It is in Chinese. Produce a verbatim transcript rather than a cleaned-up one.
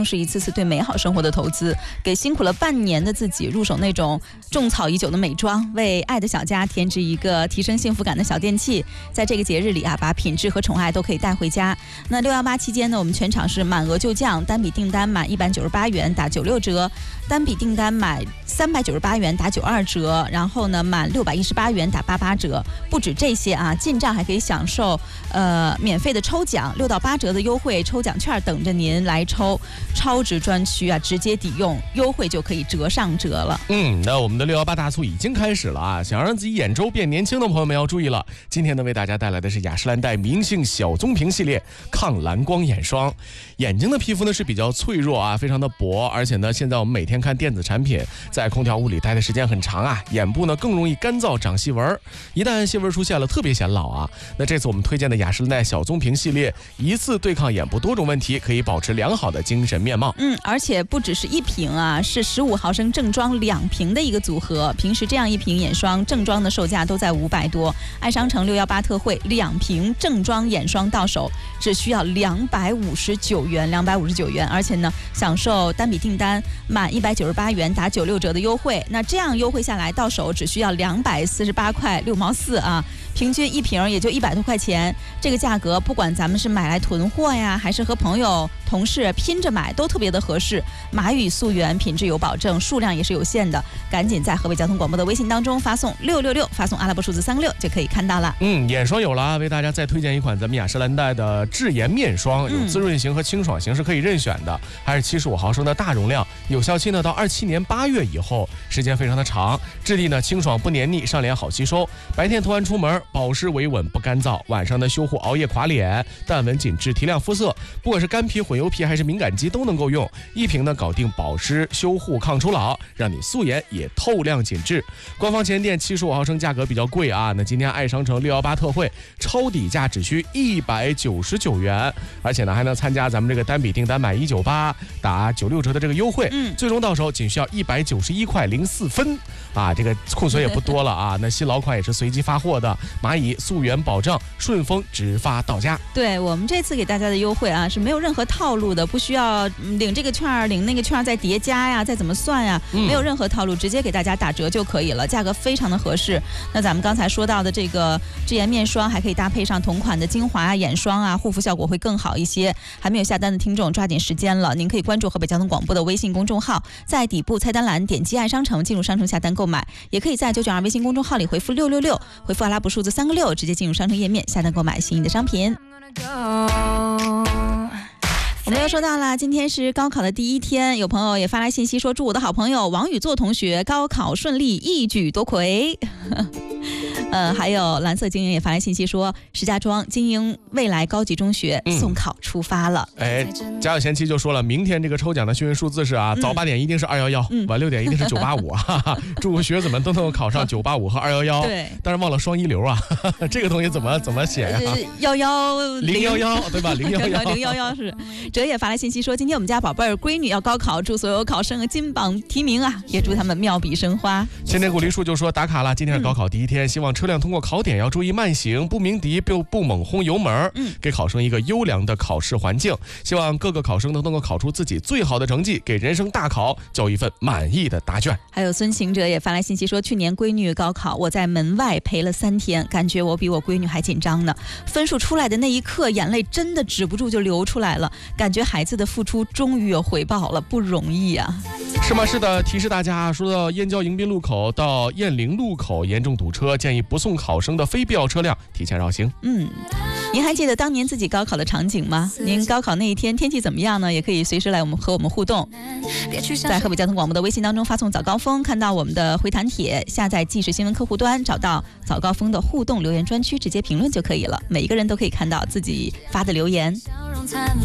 更是一次次对美好生活的投资，给辛苦了半年的自己入手那种种草已久的美妆，为爱的小家添置一个提升幸福感的小电器。在这个节日里啊，把品质和宠爱都可以带回家。那六一八期间呢，我们全场是满额就降，单笔订单满一百九十八元打九六折，单笔订单满三百九十八元打九二折，然后呢满六百一十八元打八八折。不止这些啊，进账还可以享受呃免费的抽奖，六到八折的优惠抽奖券等着您来抽，超值专区啊，直接抵用，优惠就可以折上折了。 嗯，那我们的六一八大促已经开始了啊！想让自己眼周变年轻的朋友们要注意了，今天呢为大家带来的是雅诗兰黛明星小棕瓶系列抗蓝光眼霜。眼睛的皮肤呢是比较脆弱啊，非常的薄，而且呢现在我们每天看电子产品，在空调屋里待的时间很长啊，眼部呢更容易干燥长细纹，一旦细纹出现了，特别显老啊。那这次我们推荐的雅诗兰黛小棕瓶系列，一次对抗眼部多种问题，可以保持良好的精神面貌。 嗯，而且不只是一瓶啊，是十五毫升正装两瓶的一个组合。平时这样一瓶眼霜正装的售价都在五百多，爱商城六一八特惠，两瓶正装眼霜到手只需要两百五十九元，两百五十九元，而且呢享受单笔订单满一百九十八元打九六折的优惠。那这样优惠下来到手只需要两百四十八块六毛四啊，平均一瓶也就一百多块钱。这个价格不管咱们是买来囤货呀，还是和朋友同事拼着买，都特别的合适。马语溯源，品质有保证，数量也是有限的，赶紧在河北交通广播的微信当中发送六六六，发送阿拉伯数字三个六就可以看到了。 嗯，眼霜有了啊，为大家再推荐一款咱们雅诗兰黛的智颜面霜，有滋润型和清爽型是可以任选的，还是七十五毫升的大容量，有效期呢到二七年八月以后，时间非常的长，质地呢清爽不黏腻，上脸好吸收，白天涂完出门保湿维稳不干燥，晚上呢修护熬夜垮脸，淡纹紧致提亮肤色，不管是干皮混油皮还是敏感肌都能够用，一瓶呢搞定保湿修护抗初老，让你素颜也透亮紧致。官方旗舰店七十五毫升价格比较贵啊，那今天爱商城六一八特惠超底价只需一百九十九元，而且呢还能参加咱们这个单笔订单满一九八打九六折的这个优惠，嗯，最终到手仅需要一百九十一块零四分啊，这个库存也不多了啊。那新老款也是随机发货的，蚂蚁溯源保障，顺丰直发到家。 对，我们这次给大家的优惠啊是没有任何套路的，不需要领这个券领那个券再叠加呀，再怎么算呀，没有任何套路，直接给大家打折就可以了，价格非常的合适。那咱们刚才说到的这个智颜面霜，还可以搭配上同款的精华啊、眼霜啊，护肤效果会更好一些。还没有下单的听众抓紧时间了，您可以关注河北交通广播的微信公众号，在底部菜单栏点击爱商城，进入商城下单购买，也可以在九九二微信公众号里回复六六六，回复阿拉伯数字三个六，直接进入商城页面下单购买心仪的商品。我们又说到了，今天是高考的第一天，有朋友也发来信息说，祝我的好朋友王宇作同学高考顺利，一举夺魁。呃，还有蓝色精英也发来信息说，石家庄精英未来高级中学送考出发了。 嗯、哎，家有贤妻就说了，明天这个抽奖的幸运数字是啊，早八点一定是二幺幺，晚六点一定是九八五啊。祝学子们都能够考上九八五和二幺幺。对，但是忘了双一流啊，这个东西怎么怎么写呀、啊？ 幺幺零幺幺对吧？零幺幺零幺幺是。哲也发来信息说，今天我们家宝贝儿闺女要高考，祝所有考生金榜题名啊，也祝他们妙笔生花。 千年古梨树就说打卡了，今天是高考第一天，希望车辆通过考点要注意慢行，不鸣笛，不不猛轰油门，嗯，给考生一个优良的考试环境。希望各个考生都能够考出自己最好的成绩，给人生大考交一份满意的答卷。 还有孙行者也发来信息说，去年闺女高考，我在门外陪了三天，感觉我比我闺女还紧张呢。分数出来的那一刻，眼泪真的止不住就流出来了，感觉孩子的付出终于有回报了，不容易啊。 是吗？是的，提示大家，说到燕郊迎宾路口到燕陵路口严重堵车，建议不送考生的非必要车辆提前绕行。 嗯，您还记得当年自己高考的场景吗？您高考那一天天气怎么样呢？也可以随时来我们和我们互动，在河北交通广播的微信当中发送早高峰，看到我们的回弹帖，下载即时新闻客户端，找到早高峰的互动留言专区，直接评论就可以了。每一个人都可以看到自己发的留言。